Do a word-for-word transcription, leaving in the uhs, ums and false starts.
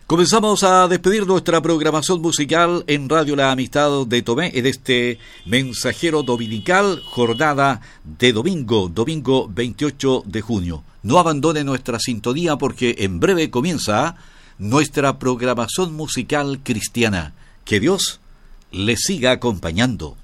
Comenzamos a despedir nuestra programación musical en Radio La Amistad de Tomé en este mensajero dominical, jornada de domingo, domingo veintiocho de junio. No abandone nuestra sintonía porque en breve comienza nuestra programación musical cristiana. Que Dios le siga acompañando.